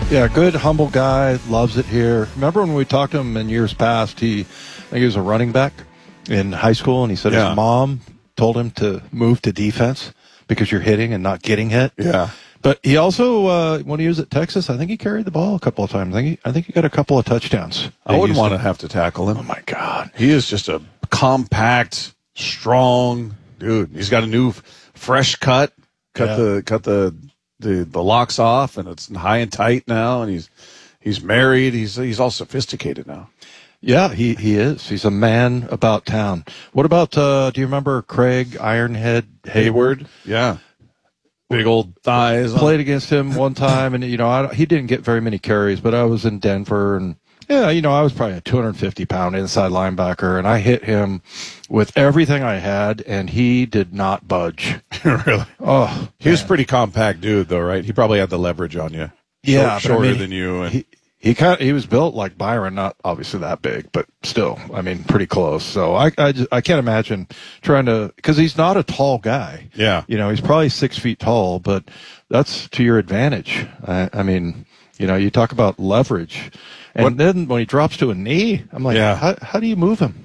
Yeah, good, humble guy, loves it here. Remember when we talked to him in years past, I think he was a running back in high school, and he said his mom told him to move to defense because you're hitting and not getting hit. Yeah. But he also, when he was at Texas, I think he carried the ball a couple of times. I think he got a couple of touchdowns. I wouldn't want to have to tackle him. Oh, my God. He is just a compact, strong dude. He's got a new fresh cut. Cut the locks off, and it's high and tight now, and he's married. He's all sophisticated now. Yeah, he is. He's a man about town. What about, do you remember Craig Ironhead Hayward? Yeah. Big old thighs. Played against him one time, and, he didn't get very many carries, but I was in Denver, and, I was probably a 250-pound inside linebacker, and I hit him with everything I had, and he did not budge. Really? Oh, he was a pretty compact dude, though, right? He probably had the leverage on you. Yeah, shorter than you. And he was built like Byron, not obviously that big, but still, pretty close. So I can't imagine trying to, because he's not a tall guy. Yeah. He's probably 6 feet tall, but that's to your advantage. You talk about leverage. And then when he drops to a knee, I'm like, how do you move him?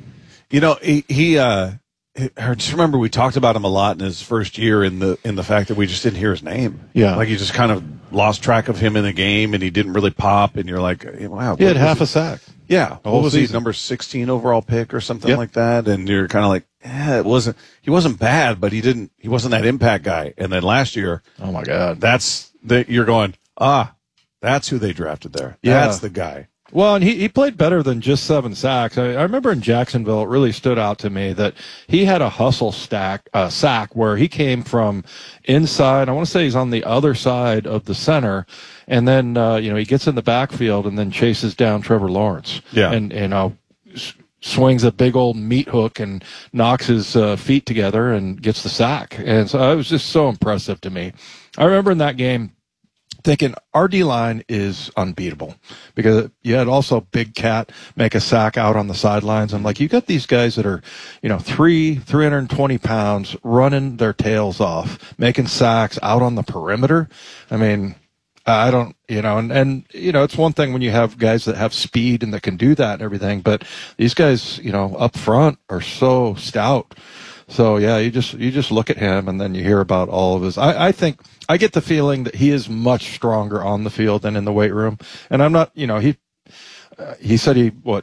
I just remember we talked about him a lot in his first year in the fact that we just didn't hear his name. Yeah. Like, you just kind of lost track of him in the game, and he didn't really pop, and you're like, wow. He had half a sack. Yeah. What was he, number 16 overall pick or something like that? And you're kind of like, he wasn't bad, but he wasn't that impact guy. And then last year, oh my God, you're going, that's who they drafted there. Yeah. That's the guy. Well, and he played better than just 7 sacks. I remember in Jacksonville, it really stood out to me that he had a hustle sack where he came from inside. I want to say he's on the other side of the center, and then he gets in the backfield and then chases down Trevor Lawrence. Yeah, and swings a big old meat hook and knocks his feet together and gets the sack. And so it was just so impressive to me. I remember in that game thinking our D-line is unbeatable because you had also Big Cat make a sack out on the sidelines. I'm like, you got these guys that are, 320 pounds running their tails off, making sacks out on the perimeter. I don't, and it's one thing when you have guys that have speed and that can do that and everything, but these guys, up front are so stout. So yeah, you just look at him and then you hear about all of his. I think I get the feeling that he is much stronger on the field than in the weight room. And I'm not, he said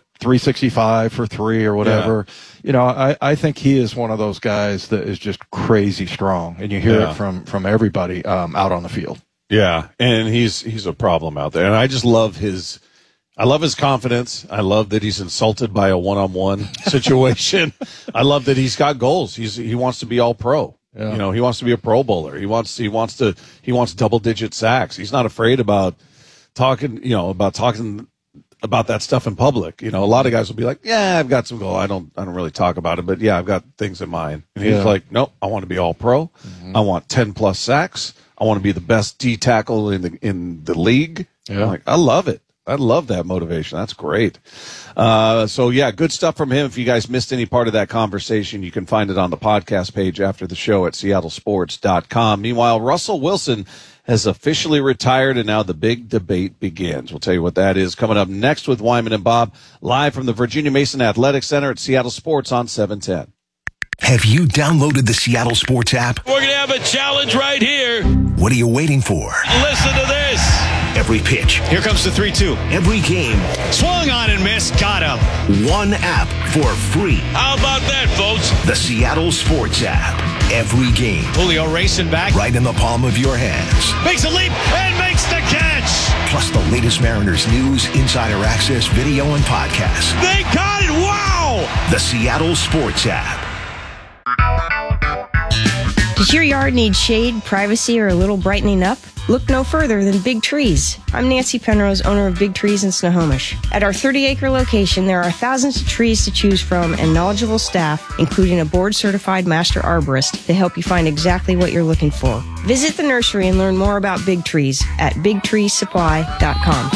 365 for 3 or whatever. Yeah. I think he is one of those guys that is just crazy strong, and you hear it from everybody out on the field. Yeah, and he's a problem out there, and I just love his. I love his confidence. I love that he's insulted by a one-on-one situation. I love that he's got goals. He wants to be all pro. Yeah. He wants to be a Pro Bowler. He wants double-digit sacks. He's not afraid about talking about that stuff in public. A lot of guys will be like, "Yeah, I've got some goal. I don't really talk about it, but yeah, I've got things in mind." And he's like, "Nope, I want to be all pro. Mm-hmm. I want 10+ sacks. I want to be the best D tackle in the league." Yeah. I'm like, I love it. I love that motivation. That's great. Good stuff from him. If you guys missed any part of that conversation, you can find it on the podcast page after the show at seattlesports.com. Meanwhile, Russell Wilson has officially retired, and now the big debate begins. We'll tell you what that is coming up next with Wyman and Bob, live from the Virginia Mason Athletic Center at Seattle Sports on 710. Have you downloaded the Seattle Sports app? We're going to have a challenge right here. What are you waiting for? Listen to this. Every pitch. Here comes the 3-2. Every game. Swung on and missed. Got him. One app for free. How about that, folks? The Seattle Sports app. Every game. Julio racing back. Right in the palm of your hands. Makes a leap and makes the catch. Plus the latest Mariners news, insider access, video, and podcasts. They got it. Wow. The Seattle Sports app. Does your yard need shade, privacy, or a little brightening up? Look no further than Big Trees. I'm Nancy Penrose, owner of Big Trees in Snohomish. At our 30-acre location, there are thousands of trees to choose from and knowledgeable staff, including a board-certified master arborist, to help you find exactly what you're looking for. Visit the nursery and learn more about Big Trees at bigtreesupply.com.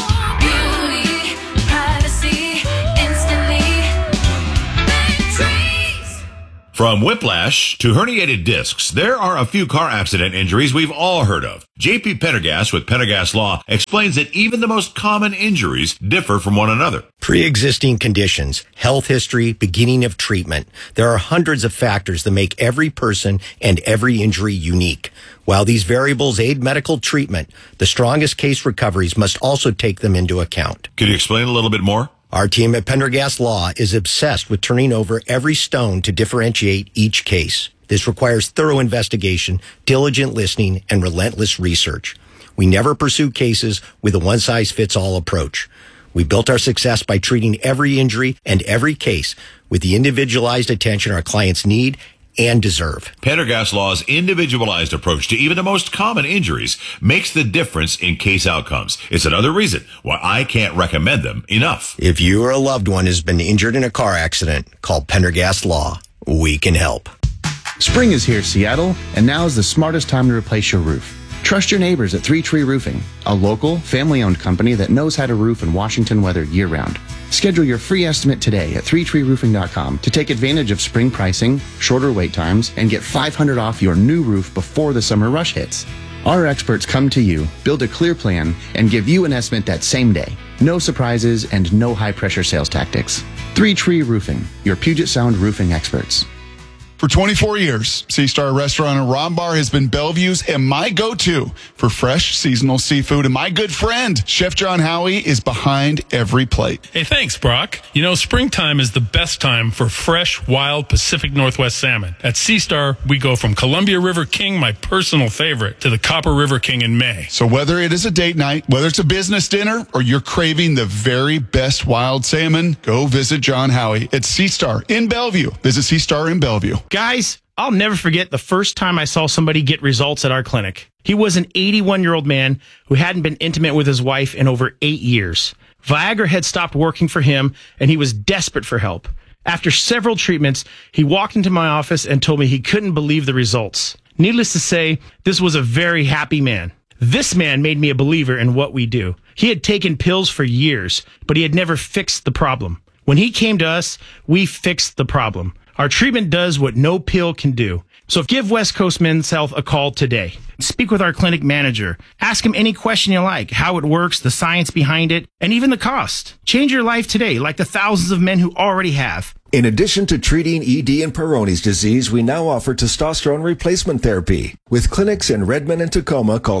From whiplash to herniated discs, there are a few car accident injuries we've all heard of. JP Pendergast with Pendergast Law explains that even the most common injuries differ from one another. Pre-existing conditions, health history, beginning of treatment. There are hundreds of factors that make every person and every injury unique. While these variables aid medical treatment, the strongest case recoveries must also take them into account. Could you explain a little bit more? Our team at Pendergast Law is obsessed with turning over every stone to differentiate each case. This requires thorough investigation, diligent listening, and relentless research. We never pursue cases with a one-size-fits-all approach. We built our success by treating every injury and every case with the individualized attention our clients need and deserve. Pendergast Law's individualized approach to even the most common injuries makes the difference in case outcomes. It's another reason why I can't recommend them enough. If you or a loved one has been injured in a car accident, call Pendergast Law. We can help. Spring is here, Seattle, and now is the smartest time to replace your roof. Trust your neighbors at 3 Tree Roofing, a local, family-owned company that knows how to roof in Washington weather year-round. Schedule your free estimate today at 3treeroofing.com to take advantage of spring pricing, shorter wait times, and get $500 off your new roof before the summer rush hits. Our experts come to you, build a clear plan, and give you an estimate that same day. No surprises and no high-pressure sales tactics. 3 Tree Roofing, your Puget Sound roofing experts. For 24 years, Sea Star Restaurant and Ron Bar has been Bellevue's and my go-to for fresh, seasonal seafood. And my good friend, Chef John Howie, is behind every plate. Hey, thanks, Brock. You know, springtime is the best time for fresh, wild Pacific Northwest salmon. At Sea Star, we go from Columbia River King, my personal favorite, to the Copper River King in May. So whether it is a date night, whether it's a business dinner, or you're craving the very best wild salmon, go visit John Howie at Sea Star in Bellevue. Visit Sea Star in Bellevue. Guys, I'll never forget the first time I saw somebody get results at our clinic. He was an 81-year-old man who hadn't been intimate with his wife in over 8 years. Viagra had stopped working for him, and he was desperate for help. After several treatments, he walked into my office and told me he couldn't believe the results. Needless to say, this was a very happy man. This man made me a believer in what we do. He had taken pills for years, but he had never fixed the problem. When he came to us, we fixed the problem. Our treatment does what no pill can do. So give West Coast Men's Health a call today. Speak with our clinic manager. Ask him any question you like, how it works, the science behind it, and even the cost. Change your life today, like the thousands of men who already have. In addition to treating ED and Peyronie's disease, we now offer testosterone replacement therapy. With clinics in Redmond and Tacoma, call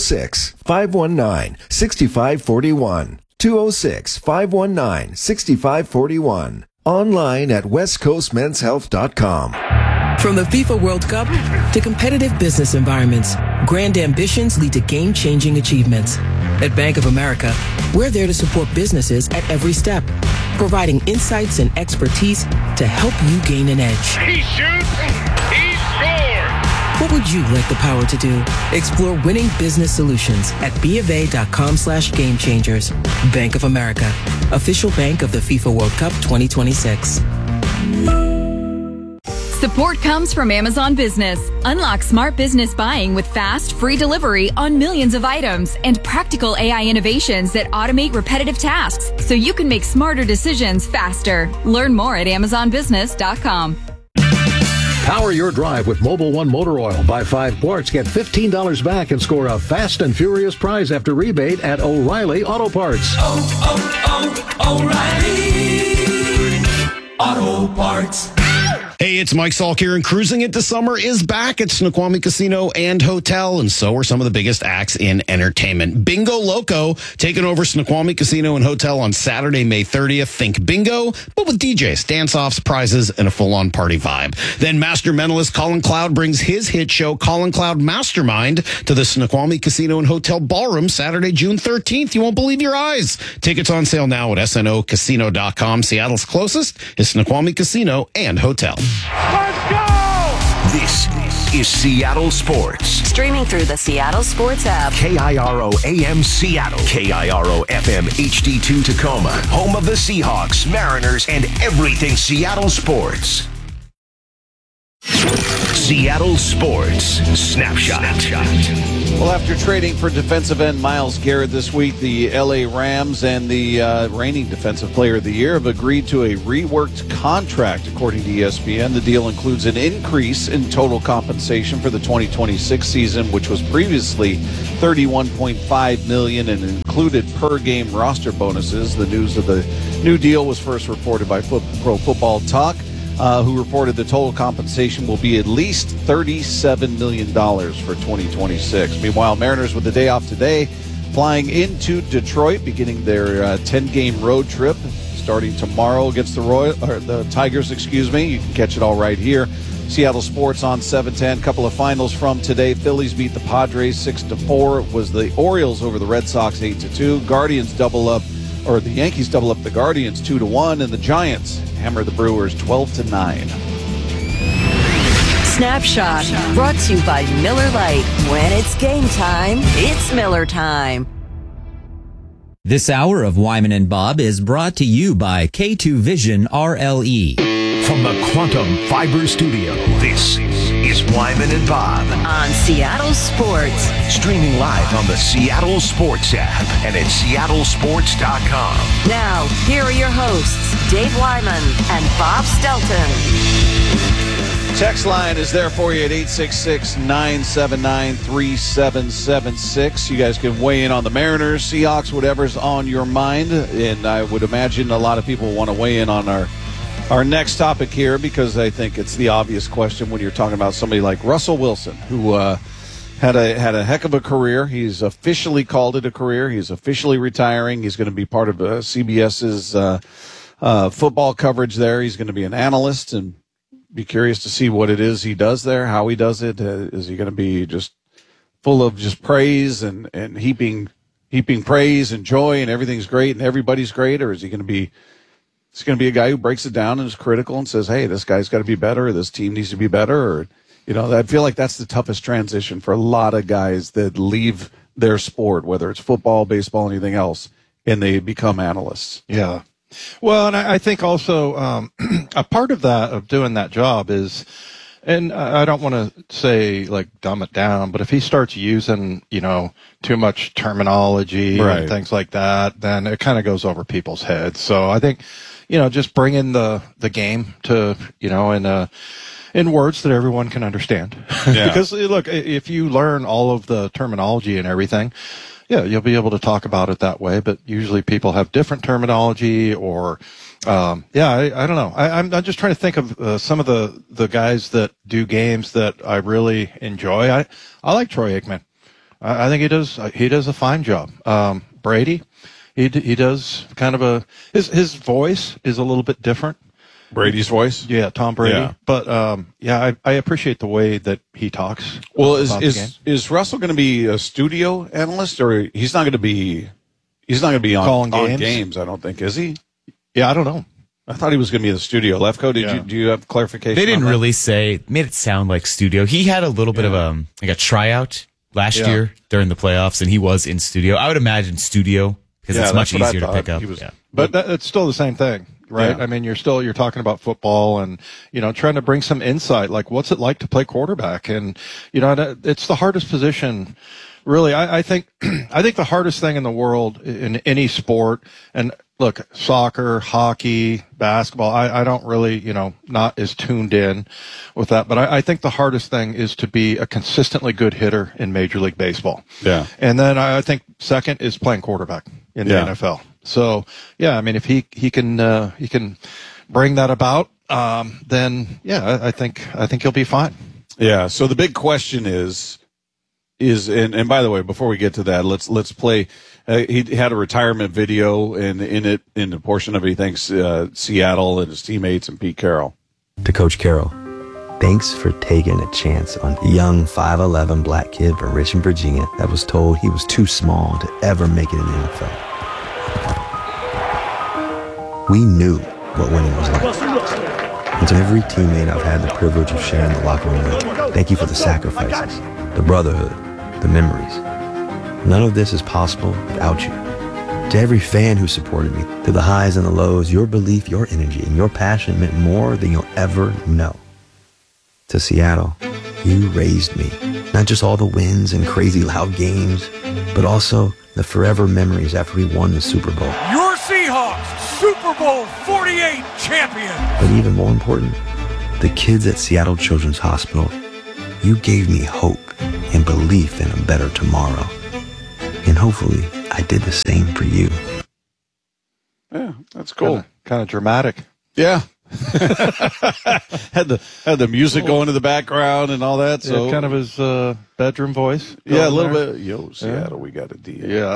206-519-6541. 206-519-6541. Online at westcoastmenshealth.com. From the FIFA World Cup to competitive business environments, grand ambitions lead to game-changing achievements. At Bank of America, we're there to support businesses at every step, providing insights and expertise to help you gain an edge. He shoots, he scores! What would you like the power to do? Explore winning business solutions at BofA.com/gamechangers. Bank of America, official bank of the FIFA World Cup 2026. Support comes from Amazon Business. Unlock smart business buying with fast, free delivery on millions of items and practical AI innovations that automate repetitive tasks so you can make smarter decisions faster. Learn more at AmazonBusiness.com. Power your drive with Mobil 1 motor oil. Buy 5 quarts, get $15 back, and score a fast and furious prize after rebate at O'Reilly Auto Parts. O'Reilly Auto Parts. Hey, it's Mike Salk here, and Cruising Into Summer is back at Snoqualmie Casino and Hotel, and so are some of the biggest acts in entertainment. Bingo Loco taking over Snoqualmie Casino and Hotel on Saturday, May 30th. Think bingo, but with DJs, dance-offs, prizes, and a full-on party vibe. Then Master Mentalist Colin Cloud brings his hit show, Colin Cloud Mastermind, to the Snoqualmie Casino and Hotel Ballroom Saturday, June 13th. You won't believe your eyes. Tickets on sale now at snocasino.com. Seattle's closest is Snoqualmie Casino and Hotel. Let's go! This is Seattle Sports. Streaming through the Seattle Sports app. KIRO AM Seattle. KIRO FM HD2 Tacoma. Home of the Seahawks, Mariners, and everything Seattle sports. Seattle Sports Snapshot. Well, after trading for defensive end Myles Garrett this week, the LA Rams and the reigning Defensive Player of the Year have agreed to a reworked contract, according to ESPN. The deal includes an increase in total compensation for the 2026 season, which was previously $31.5 million and included per-game roster bonuses. The news of the new deal was first reported by Pro Football Talk, who reported the total compensation will be at least $37 million for 2026. Meanwhile, Mariners with the day off today, flying into Detroit, beginning their 10-game road trip, starting tomorrow against the Tigers. You can catch it all right here. Seattle Sports on 710. Couple of finals from today. Phillies beat the Padres 6-4. It was the Orioles over the Red Sox 8-2. The Yankees double up the Guardians 2-1, and the Giants hammer the Brewers 12-9. Snapshot brought to you by Miller Lite. When it's game time, it's Miller time. This hour of Wyman and Bob is brought to you by K2 Vision RLE. From the Quantum Fiber Studio, this is Wyman and Bob on Seattle Sports. Streaming live on the Seattle Sports app and at seattlesports.com. Now, here are your hosts, Dave Wyman and Bob Stelton. Text line is there for you at 866-979-3776. You guys can weigh in on the Mariners, Seahawks, whatever's on your mind. And I would imagine a lot of people want to weigh in on our next topic here, because I think it's the obvious question when you're talking about somebody like Russell Wilson, who had a heck of a career. He's officially called it a career. He's officially retiring. He's going to be part of CBS's football coverage there. He's going to be an analyst, and be curious to see what it is he does there, how he does it. Is he going to be just full of just praise and heaping praise and joy and everything's great and everybody's great, or is he going to be a guy who breaks it down and is critical and says, hey, this guy's got to be better, or this team needs to be better? Or, I feel like that's the toughest transition for a lot of guys that leave their sport, whether it's football, baseball, anything else, and they become analysts. Yeah. Well, and I think also a part of doing that job is, and I don't want to say like dumb it down, but if he starts using, too much terminology and things like that, then it kind of goes over people's heads. So I think, just bring in the game to, in words that everyone can understand. Yeah. Because look, if you learn all of the terminology and everything, yeah, you'll be able to talk about it that way, but usually people have different terminology or, I don't know. I'm just trying to think of some of the guys that do games that I really enjoy. I like Troy Aikman. I think he does a fine job. Brady, he does kind of his voice is a little bit different. Brady's voice? Yeah, Tom Brady. Yeah. But, I appreciate the way that he talks. Well, is Russell going to be a studio analyst, or he's not going to be on games, I don't think, is he? Yeah, I don't know. I thought he was going to be in the studio. Lefko, do you have clarification? They didn't really say, made it sound like studio. He had a little bit of a tryout last year during the playoffs, and he was in studio. I would imagine studio, because it's much easier to pick up. But it's still the same thing. Right. Yeah. I mean, you're talking about football and, trying to bring some insight, like what's it like to play quarterback? And, it's the hardest position. Really, I think the hardest thing in the world in any sport, and look, soccer, hockey, basketball, I don't really, not as tuned in with that, but I think the hardest thing is to be a consistently good hitter in Major League Baseball. Yeah. And then I think second is playing quarterback in the NFL. So, I mean, if he can bring that about, then I think he'll be fine. Yeah. So the big question is, and by the way, before we get to that, let's play. He had a retirement video, and in the portion of it, he thanks Seattle and his teammates and Pete Carroll. To Coach Carroll, thanks for taking a chance on a young 5'11" black kid from Richmond, Virginia that was told he was too small to ever make it in the NFL. We knew what winning was like. And to every teammate I've had the privilege of sharing the locker room with, thank you for the sacrifices, the brotherhood, the memories. None of this is possible without you. To every fan who supported me, through the highs and the lows, your belief, your energy, and your passion meant more than you'll ever know. to Seattle, you raised me. Not just all the wins and crazy loud games, but also the forever memories after we won the Super Bowl. Your Seahawks, Super Bowl 48 champion. But even more important, the kids at Seattle Children's Hospital, you gave me hope and belief in a better tomorrow. And hopefully, I did the same for you. Yeah, that's cool. Kind of dramatic. Yeah. had the music going in the background and all that. So yeah, kind of his bedroom voice. Yeah, a little bit. Yo, Seattle, we got a deal. Yeah.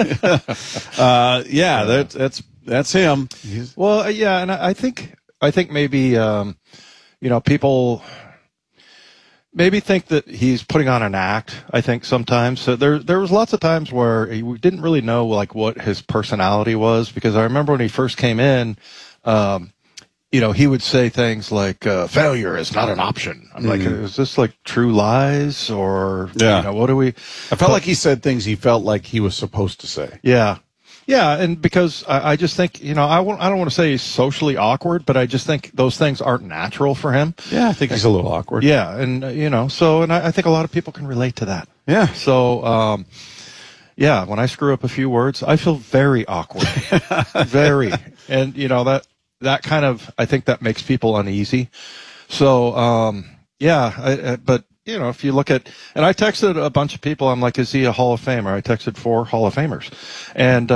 That's him. Well, yeah, and I think maybe people maybe think that he's putting on an act. I think sometimes. So there was lots of times where we didn't really know like what his personality was, because I remember when he first came in, he would say things like, failure is not an option. I'm like, is this like true lies or, what do we? I felt like he said things he felt like he was supposed to say. Yeah. Yeah. And because I just think, I don't want to say he's socially awkward, but I just think those things aren't natural for him. Yeah. I think he's a little awkward. Yeah. And, I think a lot of people can relate to that. Yeah. So, when I screw up a few words, I feel very awkward. Very. And, that kind of, I think that makes people uneasy. So, but if you look at, and I texted a bunch of people, I'm like, is he a Hall of Famer? I texted 4 Hall of Famers. And,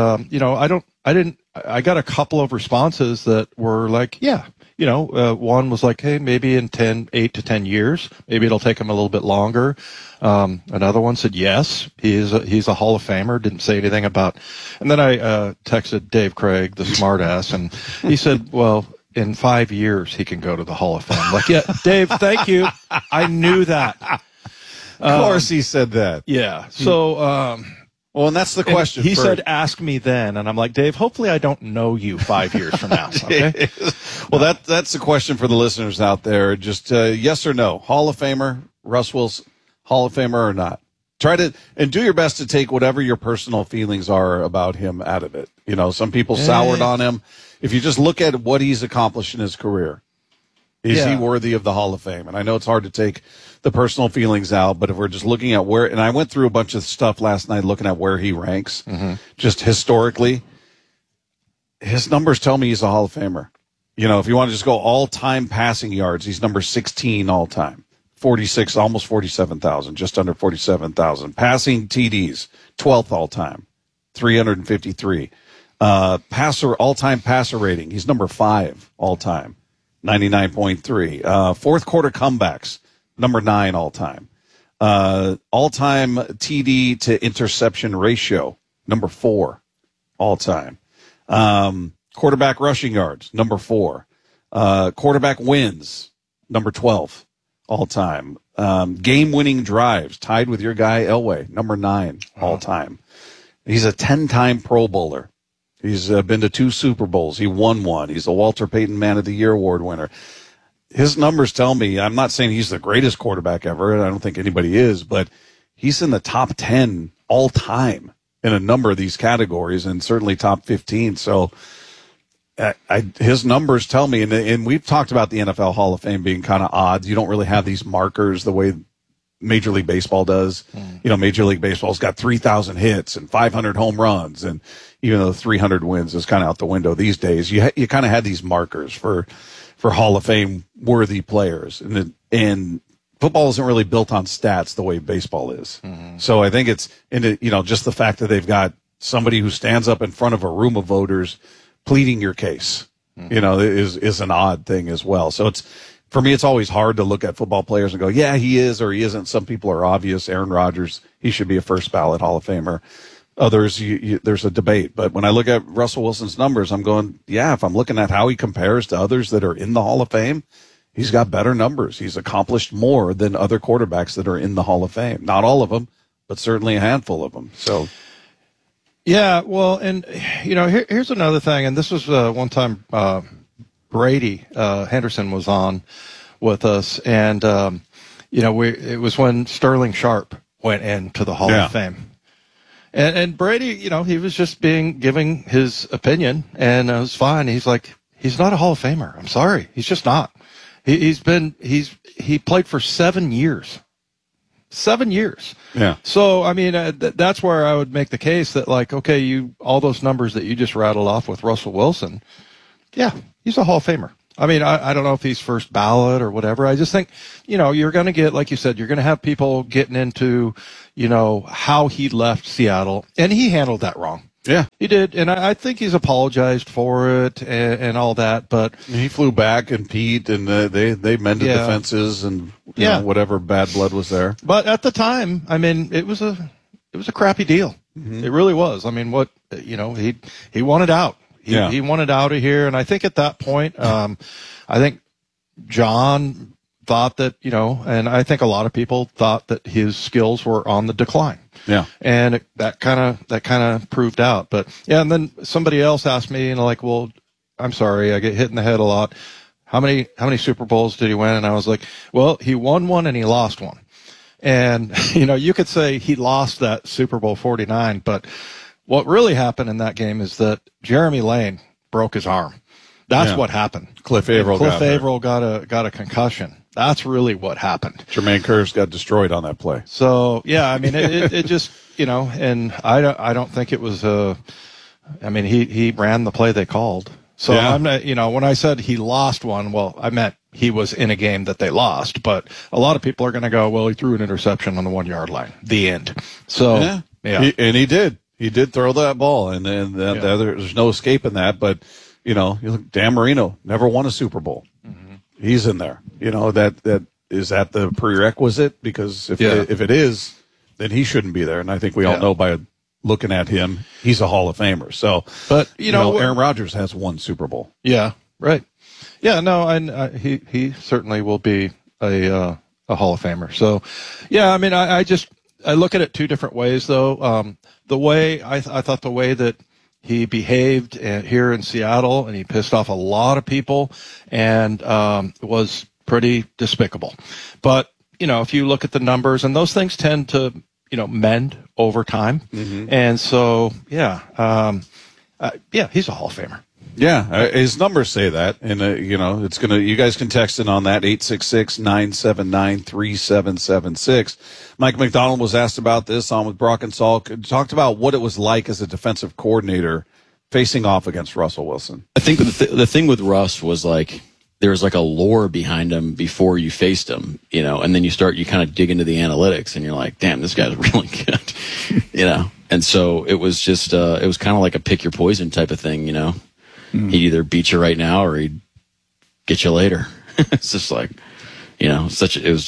I got a couple of responses that were like, yeah, one was like, hey, maybe in 8 to 10 years, maybe it'll take him a little bit longer. Another one said, yes, he's a Hall of Famer. Didn't say anything about, and then I, texted Dave Craig, the smart ass, and he said, well, in 5 years, he can go to the Hall of Fame. I'm like, yeah, Dave, thank you. I knew that. Of course he said that. Yeah. So, well, and that's the question. He said, ask me then. And I'm like, Dave, hopefully I don't know you 5 years from now. Okay. Well, that's the question for the listeners out there. Just yes or no. Hall of Famer, Russ Wilson, Hall of Famer or not? Try to, and do your best to take whatever your personal feelings are about him out of it. Some people soured on him. If you just look at what he's accomplished in his career, is he worthy of the Hall of Fame? And I know it's hard to take the personal feelings out, but if we're just looking at where, and I went through a bunch of stuff last night looking at where he ranks, just historically, his numbers tell me he's a Hall of Famer. If you want to just go all-time passing yards, he's number 16 all-time. 46, almost 47,000, just under 47,000. Passing TDs, 12th all-time, 353. All-time passer rating, he's number 5 all-time, 99.3. Fourth quarter comebacks, number 9 all-time. All-time TD to interception ratio, number 4 all-time. Quarterback rushing yards, number 4. Quarterback wins, number 12 all-time. Game-winning drives, tied with your guy Elway, number 9 all-time. He's a 10-time Pro Bowler. He's been to 2 Super Bowls. He won 1. He's a Walter Payton Man of the Year award winner. His numbers tell me, I'm not saying he's the greatest quarterback ever, and I don't think anybody is, but he's in the top 10 all-time in a number of these categories, and certainly top 15. So his numbers tell me, and we've talked about the NFL Hall of Fame being kind of odd. You don't really have these markers the way Major League Baseball does. Major League Baseball's got 3,000 hits and 500 home runs, and even though 300 wins is kind of out the window these days, you kind of had these markers for Hall of Fame worthy players, and football isn't really built on stats the way baseball is. So I think it's just the fact that they've got somebody who stands up in front of a room of voters pleading your case, is an odd thing as well. So for me, it's always hard to look at football players and go, yeah, he is or he isn't. Some people are obvious. Aaron Rodgers, he should be a first ballot Hall of Famer. Others, there's a debate. But when I look at Russell Wilson's numbers, I'm going, yeah, if I'm looking at how he compares to others that are in the Hall of Fame, he's got better numbers. He's accomplished more than other quarterbacks that are in the Hall of Fame. Not all of them, but certainly a handful of them. So, yeah, well, and, here's another thing. And this was one time Brady Henderson was on with us. And, it was when Sterling Sharp went into the Hall of Fame. And Brady, he was just giving his opinion, and it was fine. He's like, he's not a Hall of Famer. I'm sorry. He's just not. He played for 7 years. 7 years. Yeah. So, I mean, that's where I would make the case that, like, okay, all those numbers that you just rattled off with Russell Wilson, yeah, he's a Hall of Famer. I mean, I don't know if he's first ballot or whatever. I just think, you're going to get, like you said, you're going to have people getting into, how he left Seattle, and he handled that wrong. Yeah, he did, and I think he's apologized for it and all that. But he flew back and Pete, and they mended the fences and you know, whatever bad blood was there. But at the time, I mean, it was a crappy deal. Mm-hmm. It really was. I mean, he wanted out. He wanted out of here, and I think at that point, I think John thought that and I think a lot of people thought that his skills were on the decline. Yeah. And that kind of proved out. But yeah, and then somebody else asked me, like, well, I'm sorry, I get hit in the head a lot. How many Super Bowls did he win? And I was like, well, he won one and he lost one. And, you could say he lost that Super Bowl 49, but what really happened in that game is that Jeremy Lane broke his arm. That's what happened. Cliff Averill got a concussion. That's really what happened. Jermaine Kearse got destroyed on that play. So yeah, I mean, it just and I don't think it was I mean, he ran the play they called. So I'm not, when I said he lost one, well, I meant he was in a game that they lost. But a lot of people are going to go, well, he threw an interception on the 1 yard line. The end. So yeah. He did throw that ball, and there's no escaping that. But you look, Dan Marino never won a Super Bowl. Mm-hmm. He's in there. That is that the prerequisite, because if it is, then he shouldn't be there. And I think we all know by looking at him, he's a Hall of Famer. So, but Aaron Rodgers has one Super Bowl. Yeah, right. Yeah, no, and he certainly will be a Hall of Famer. So, yeah, I mean, I look at it two different ways, though. The way I thought the way that he behaved here in Seattle, and he pissed off a lot of people, and was pretty despicable. But if you look at the numbers, and those things tend to mend over time, and so he's a Hall of Famer. Yeah, his numbers say that, and it's gonna. You guys can text in on that 866-979-3776. Mike McDonald was asked about this on with Brock and Salk. Talked about what it was like as a defensive coordinator facing off against Russell Wilson. I think the thing with Russ was like there was like a lore behind him before you faced him, and then you kind of dig into the analytics, and you're like, damn, this guy's really good, And so it was just it was kind of like a pick your poison type of thing, He'd either beat you right now or he'd get you later. It's just like, he was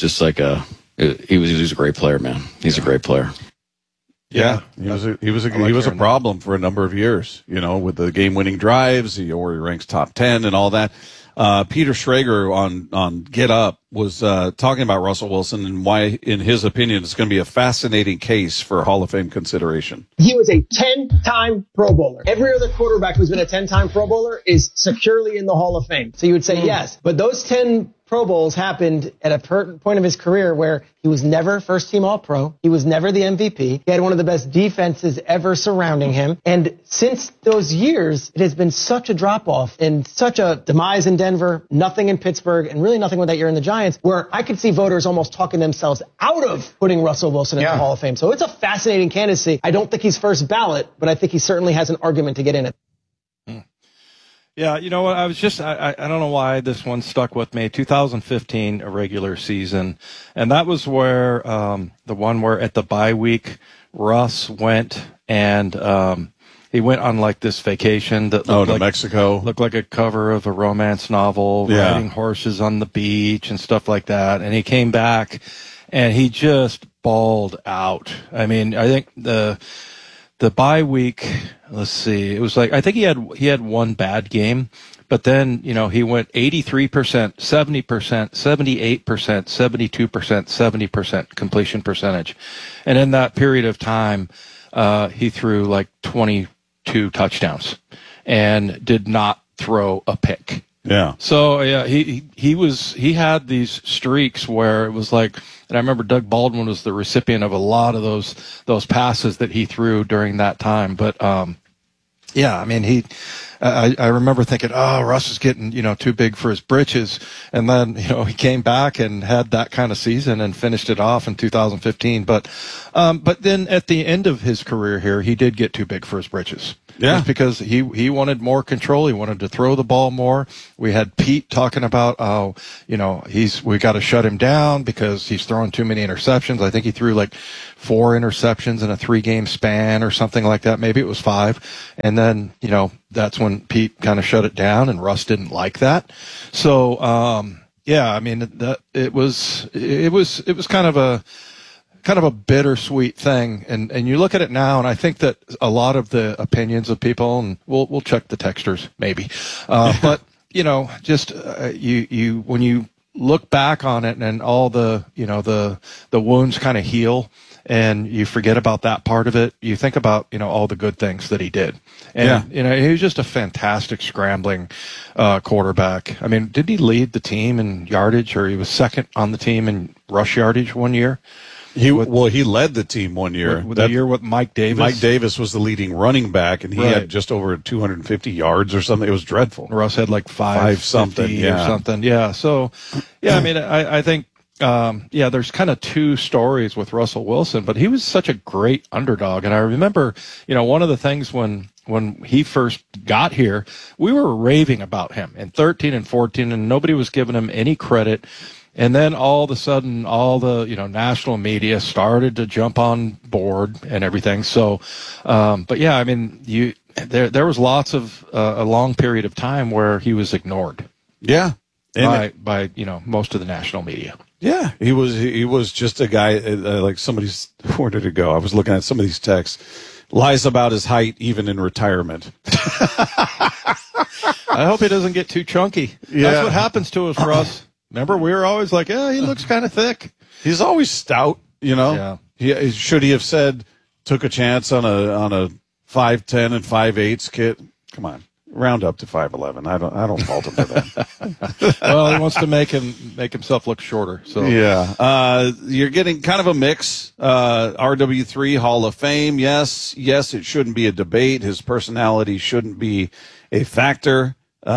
a great player, man. He's a great player. Yeah, he was a problem for a number of years, with the game-winning drives, where he ranks top 10 and all that. Peter Schrager on Get Up was talking about Russell Wilson and why, in his opinion, it's going to be a fascinating case for Hall of Fame consideration. He was a 10-time Pro Bowler. Every other quarterback who's been a 10-time Pro Bowler is securely in the Hall of Fame. So you would say yes. But those 10 Pro Bowls happened at a point of his career where he was never first-team All-Pro. He was never the MVP. He had one of the best defenses ever surrounding him. And since those years, it has been such a drop-off and such a demise in Denver, nothing in Pittsburgh, and really nothing with that year in the Giants, where I could see voters almost talking themselves out of putting Russell Wilson in the Hall of Fame. So it's a fascinating candidacy. I don't think he's first ballot, but I think he certainly has an argument to get in it. Yeah, you know what? I don't know why this one stuck with me. 2015, a regular season. And that was where, the one where at the bye week, Russ went and, he went on like this vacation that looked to Mexico. Looked like a cover of a romance novel, riding horses on the beach and stuff like that. And he came back and he just bawled out. I mean, I think the bye week, let's see, it was like, I think he had one bad game, but then, he went 83%, 70%, 78%, 72%, 70% completion percentage. And in that period of time, he threw like 22 touchdowns and did not throw a pick. Yeah. So yeah, he had these streaks where it was like, and I remember Doug Baldwin was the recipient of a lot of those passes that he threw during that time. But yeah, I mean I remember thinking, oh, Russ is getting, too big for his britches. And then, he came back and had that kind of season and finished it off in 2015. But then at the end of his career here, he did get too big for his britches. Yeah. Just because he wanted more control. He wanted to throw the ball more. We had Pete talking about, we got to shut him down because he's throwing too many interceptions. I think he threw like 4 interceptions in a 3-game span or something like that. Maybe it was 5. And then, that's when Pete kind of shut it down, and Russ didn't like that. So, it was kind of a bittersweet thing. And you look at it now, and I think that a lot of the opinions of people, and we'll check the texters maybe. But, when you look back on it and all the wounds kind of heal and you forget about that part of it, you think about, all the good things that he did. And, he was just a fantastic scrambling quarterback. I mean, did he lead the team in yardage, or he was second on the team in rush yardage one year? He led the team one year. The year with Mike Davis. Mike Davis was the leading running back, and he had just over 250 yards or something. It was dreadful. Russ had like 5 something or something. Yeah. So, I think, there's kind of 2 stories with Russell Wilson, but he was such a great underdog. And I remember, one of the things when he first got here, we were raving about him in 13 and 14, and nobody was giving him any credit. And then all of a sudden, all the, national media started to jump on board and everything. So, there was lots of, a long period of time where he was ignored. Yeah. By most of the national media. Yeah. He was just a guy, like somebody's, where did it go? I was looking at some of these texts. Lies about his height, even in retirement. I hope he doesn't get too chunky. Yeah. That's what happens to us, Russ. Remember, we were always like, he looks kind of thick. He's always stout, Yeah. Should he have said, took a chance on a 5'10" and 5'8" kid? Come on, round up to 5'11". I don't fault him for that. Well, he wants to make himself look shorter. So you're getting kind of a mix. RW3 Hall of Fame. Yes, it shouldn't be a debate. His personality shouldn't be a factor.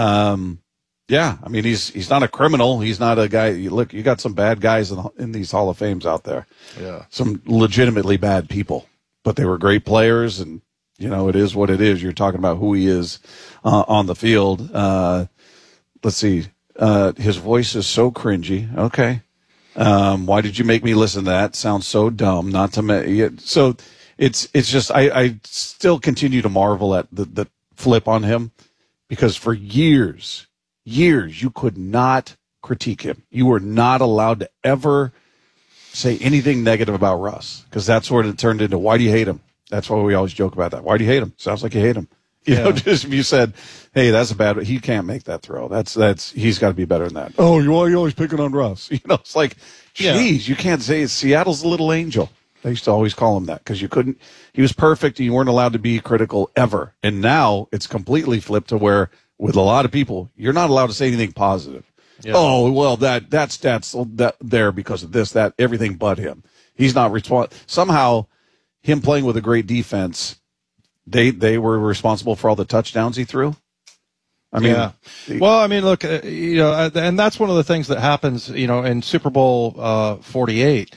Yeah, I mean, he's not a criminal. He's not a guy. Look, you got some bad guys in these Hall of Fames out there. Yeah, some legitimately bad people, but they were great players, and it is what it is. You're talking about who he is on the field. Let's see. His voice is so cringy. Okay, why did you make me listen to that? Sounds so dumb. Not to me. So it's just I still continue to marvel at the flip on him, because for years you could not critique him. You were not allowed to ever say anything negative about Russ, because that's where it turned into, why do you hate him? That's why we always joke about that. Why do you hate him? Sounds like you hate him. Just if you said, hey, that's a bad, he can't make that throw. He's got to be better than that. Oh, you're always picking on Russ. It's like, geez, you can't say Seattle's a little angel. They used to always call him that because he was perfect and you weren't allowed to be critical ever. And now it's completely flipped to where, with a lot of people, you're not allowed to say anything positive. Yeah. Oh, well, that's there because of this, that, everything but him. He's not responsible. Somehow, him playing with a great defense, they were responsible for all the touchdowns he threw. I mean, well, I mean, look, and that's one of the things that happens, in Super Bowl 48.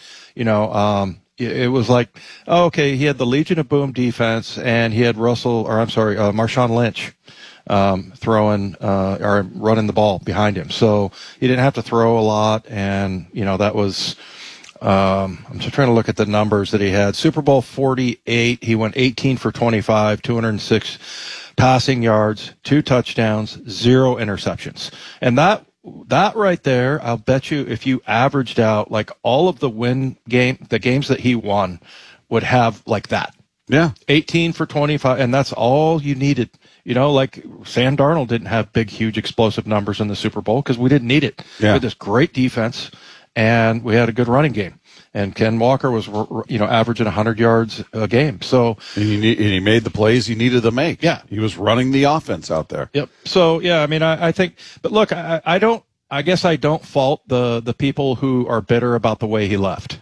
It was like, okay, he had the Legion of Boom defense, and he had Marshawn Lynch throwing or running the ball behind him. So he didn't have to throw a lot, and that was I'm just trying to look at the numbers that he had. Super Bowl 48, he went 18 for 25, 206 passing yards, 2 touchdowns, 0 interceptions. And that right there, I'll bet you if you averaged out like all of the games that he won would have like that. Yeah. 18 for 25, and that's all you needed. Like Sam Darnold didn't have big, huge, explosive numbers in the Super Bowl because we didn't need it. Yeah. We had this great defense, and we had a good running game. And Ken Walker was, averaging 100 yards a game. So and he made the plays he needed to make. Yeah, he was running the offense out there. Yep. So yeah, I mean, I think, but look, I guess I don't fault the people who are bitter about the way he left.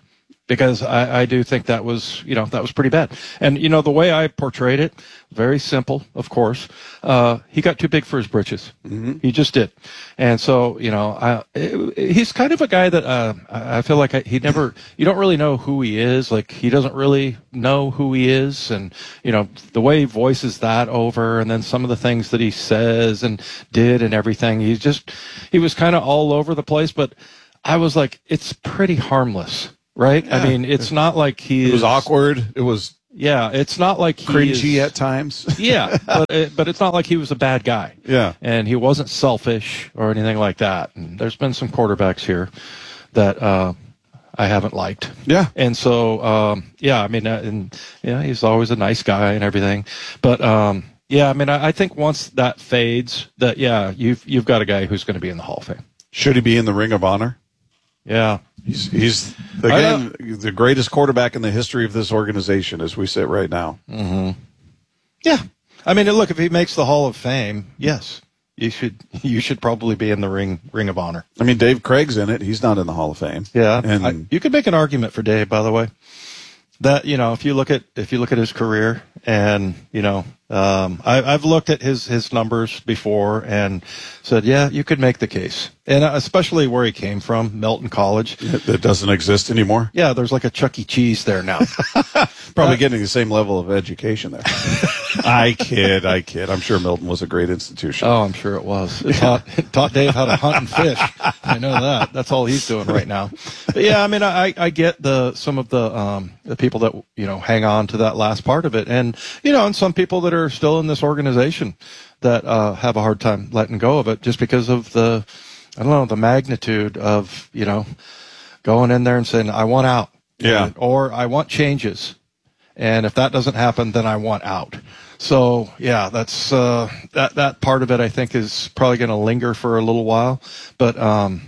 because I do think that was pretty bad. And, the way I portrayed it, very simple, of course. He got too big for his britches. Mm-hmm. He just did. And so, he's kind of a guy that, I feel like you don't really know who he is. Like, he doesn't really know who he is. And, the way he voices that over, and then some of the things that he says and did and everything, he was kind of all over the place. But I was like, it's pretty harmless. Right? Yeah. I mean, it's not like it was awkward. It was it's not like he cringy at times. Yeah, but it's not like he was a bad guy. Yeah, and he wasn't selfish or anything like that. And there's been some quarterbacks here that I haven't liked. Yeah, and so I mean, he's always a nice guy and everything. But I mean, I think once that fades, that you've got a guy who's going to be in the Hall of Fame. Should he be in the Ring of Honor? Yeah. He's again the greatest quarterback in the history of this organization as we sit right now. Mm-hmm. Yeah. I mean, look, if he makes the Hall of Fame, yes, you should probably be in the Ring of Honor. I mean, Dave Craig's in it. He's not in the Hall of Fame. Yeah. And you could make an argument for Dave, by the way, that, if you look at his career and, I've looked at his numbers before and said, yeah, you could make the case. And especially where he came from, Milton College. That doesn't exist anymore. Yeah, there's like a Chuck E. Cheese there now. Probably getting the same level of education there. I kid. I'm sure Milton was a great institution. Oh, I'm sure it was. It taught Dave how to hunt and fish. I know that. That's all he's doing right now. But yeah, I mean, I get some of the people that, hang on to that last part of it. And, and some people that are still in this organization that have a hard time letting go of it just because of the magnitude of, going in there and saying, I want out. Yeah. Or I want changes. And if that doesn't happen, then I want out. So yeah, that's that part of it I think is probably going to linger for a little while. But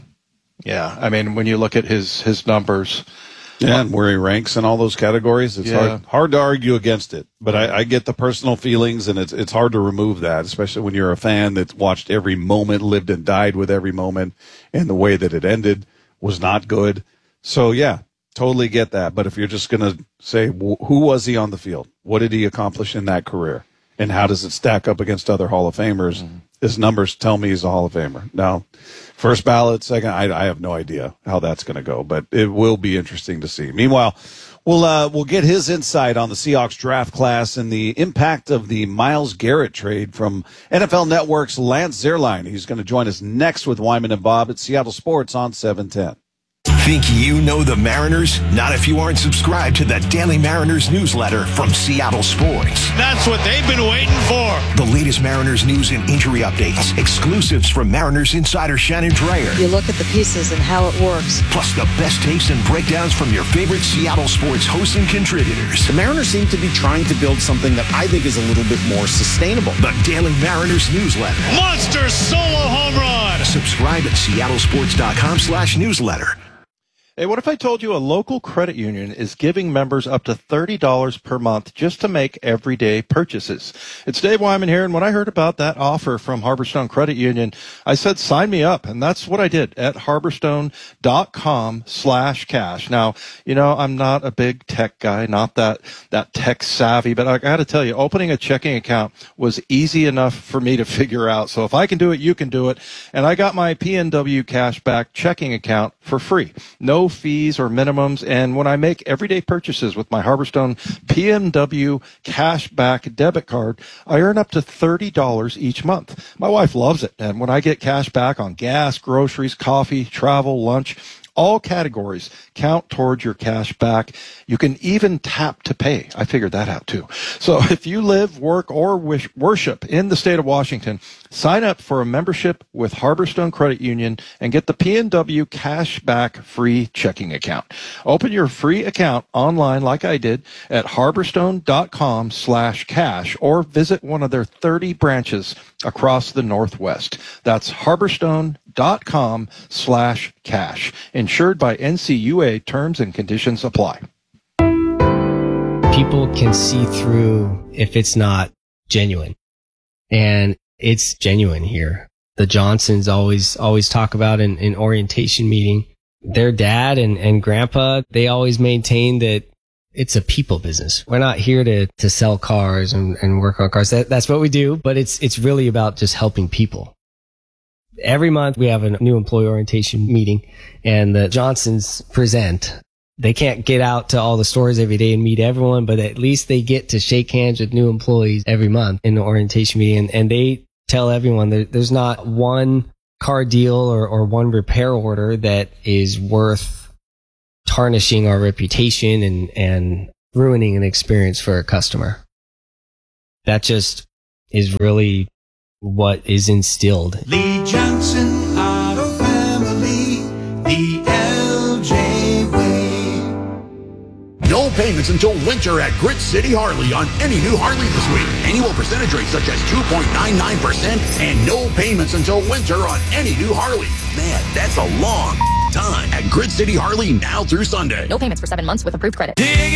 yeah, I mean, when you look at his numbers, and where he ranks in all those categories, it's hard to argue against it. But I get the personal feelings, and it's hard to remove that, especially when you're a fan that's watched every moment, lived and died with every moment, and the way that it ended was not good. So yeah, totally get that. But if you're just going to say, who was he on the field? What did he accomplish in that career? And how does it stack up against other Hall of Famers? Mm-hmm. His numbers tell me he's a Hall of Famer. Now, first ballot, second, I have no idea how that's going to go, but it will be interesting to see. Meanwhile, we'll get his insight on the Seahawks draft class and the impact of the Myles Garrett trade from NFL Network's Lance Zierlein. He's going to join us next with Wyman and Bob at Seattle Sports on 710. Think you know the Mariners? Not if you aren't subscribed to the Daily Mariners newsletter from Seattle Sports. That's what they've been waiting for. The latest Mariners news and injury updates. Exclusives from Mariners insider Shannon Dreyer. You look at the pieces and how it works. Plus the best takes and breakdowns from your favorite Seattle Sports hosts and contributors. The Mariners seem to be trying to build something that I think is a little bit more sustainable. The Daily Mariners newsletter. Monster solo home run. Subscribe at seattlesports.com/newsletter. Hey, what if I told you a local credit union is giving members up to $30 per month just to make everyday purchases? It's Dave Wyman here, and when I heard about that offer from Harborstone Credit Union, I said, sign me up, and that's what I did at harborstone.com/cash. Now, I'm not a big tech guy, not that tech savvy, but I got to tell you, opening a checking account was easy enough for me to figure out. So if I can do it, you can do it. And I got my PNW Cashback checking account for free. No fees or minimums, and when I make everyday purchases with my Harborstone PMW Cashback debit card, I earn up to $30 each month. My wife loves it, and when I get cash back on gas, groceries, coffee, travel, lunch, all categories count towards your cash back. You can even tap to pay. I figured that out too. So if you live, work, or worship in the state of Washington, sign up for a membership with Harborstone Credit Union and get the PNW Cashback free checking account. Open your free account online like I did at harborstone.com/cash or visit one of their 30 branches across the Northwest. That's harborstone.com/cash. Insured by NCUA. Terms and conditions apply. People can see through if it's not genuine. And it's genuine here. The Johnsons always talk about in orientation meeting their dad and grandpa, they always maintain that it's a people business. We're not here to sell cars and work on cars. That's what we do, but it's really about just helping people. Every month we have a new employee orientation meeting, and the Johnsons present. They can't get out to all the stores every day and meet everyone, but at least they get to shake hands with new employees every month in the orientation meeting. And they tell everyone there's not one car deal or one repair order that is worth tarnishing our reputation and ruining an experience for a customer. That just is really what is instilled. Lee Johnson Auto Family, the LJ way. No payments until winter at Grit City Harley on any new Harley this week. Annual percentage rates such as 2.99% and no payments until winter on any new Harley. Man, that's a long time at Grit City Harley now through Sunday. No payments for 7 months with approved credit. Dig